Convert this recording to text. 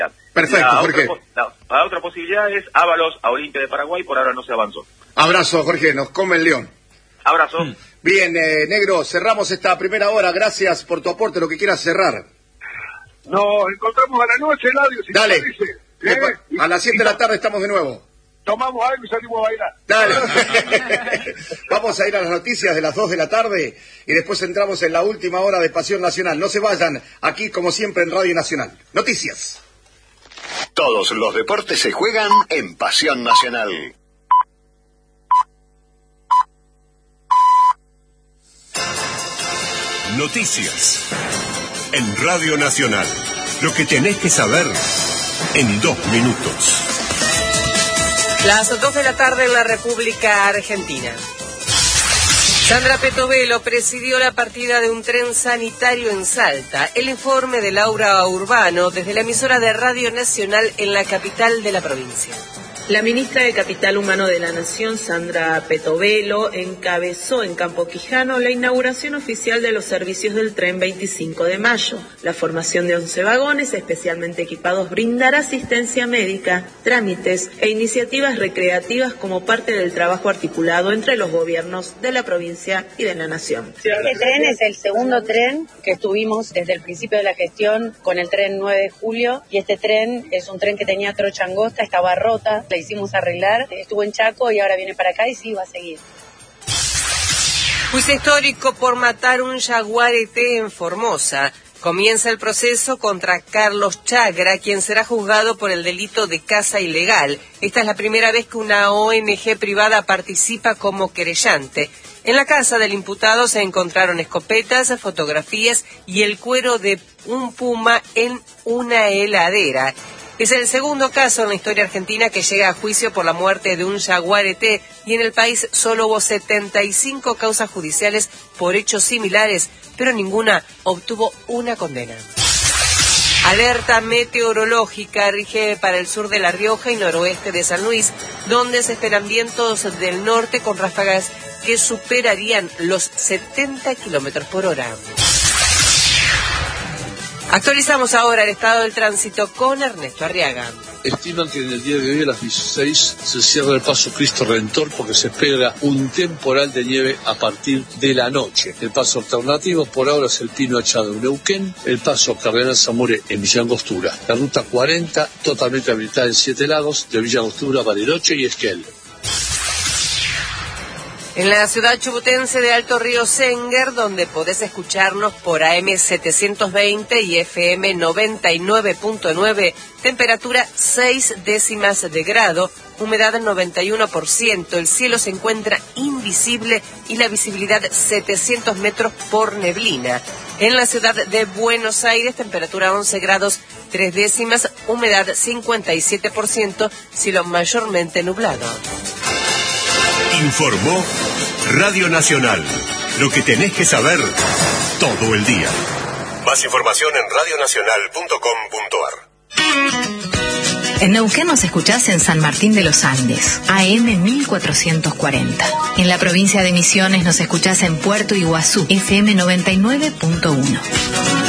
Perfecto, Jorge. La otra posibilidad es Ábalos a Olimpia de Paraguay, por ahora no se avanzó. Abrazo, Jorge, nos come el león. Abrazo. Bien, Negro, cerramos esta primera hora. Gracias por tu aporte, lo que quieras cerrar. Nos encontramos a la noche, Eladio, si dale. Te parece. A las 7 de la tarde estamos de nuevo. Tomamos algo y salimos a bailar. Dale. Vamos a ir a las noticias de las 2 de la tarde y después entramos en la última hora de Pasión Nacional. No se vayan, aquí como siempre en Radio Nacional. Noticias. Todos los deportes se juegan en Pasión Nacional. Noticias en Radio Nacional. Lo que tenés que saber en 2 minutos. Las 2 de la tarde en la República Argentina. Sandra Petovelo presidió la partida de un tren sanitario en Salta. El informe de Laura Urbano desde la emisora de Radio Nacional en la capital de la provincia. La ministra de Capital Humano de la Nación, Sandra Petovelo, encabezó en Campo Quijano la inauguración oficial de los servicios del tren 25 de mayo. La formación de 11 vagones especialmente equipados brindará asistencia médica, trámites e iniciativas recreativas como parte del trabajo articulado entre los gobiernos de la provincia y de la Nación. Este tren es el segundo tren que estuvimos desde el principio de la gestión con el tren 9 de julio, y este tren es un tren que tenía trocha angosta, estaba rota, la hicimos arreglar, estuvo en Chaco y ahora viene para acá y sí, va a seguir. Juicio histórico por matar un jaguarete en Formosa. Comienza el proceso contra Carlos Chagra, quien será juzgado por el delito de caza ilegal. Esta es la primera vez que una ONG privada participa como querellante. En la casa del imputado se encontraron escopetas, fotografías y el cuero de un puma en una heladera. Es el segundo caso en la historia argentina que llega a juicio por la muerte de un jaguarete, y en el país solo hubo 75 causas judiciales por hechos similares, pero ninguna obtuvo una condena. Alerta meteorológica rige para el sur de La Rioja y noroeste de San Luis, donde se esperan vientos del norte con ráfagas que superarían los 70 kilómetros por hora. Actualizamos ahora el estado del tránsito con Ernesto Arriaga. Estiman que en el día de hoy a las 16 se cierra el paso Cristo Redentor porque se espera un temporal de nieve a partir de la noche. El paso alternativo por ahora es el Pino Achado en Neuquén, el paso Cardenal Zamore en Villa Angostura. La ruta 40 totalmente habilitada en 7 Lagos, de Villa Angostura, Bariloche y Esquel. En la ciudad chubutense de Alto Río Senguer, donde podés escucharnos por AM 720 y FM 99.9, temperatura 6 décimas de grado, humedad 91%, el cielo se encuentra invisible y la visibilidad 700 metros por neblina. En la ciudad de Buenos Aires, temperatura 11 grados 3 décimas, humedad 57%, cielo mayormente nublado. Informó Radio Nacional. Lo que tenés que saber todo el día. Más información en radionacional.com.ar. En Neuquén nos escuchás en San Martín de los Andes, AM 1440. En la provincia de Misiones nos escuchás en Puerto Iguazú, FM 99.1.